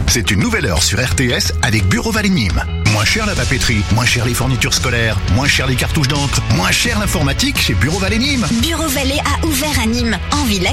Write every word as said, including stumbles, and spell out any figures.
C'est une nouvelle heure sur R T S avec Bureau Vallée Nîmes. Moins cher la papeterie, moins cher les fournitures scolaires, moins cher les cartouches d'encre, moins cher l'informatique chez Bureau Vallée Nîmes. Bureau Vallée a ouvert à Nîmes, en ville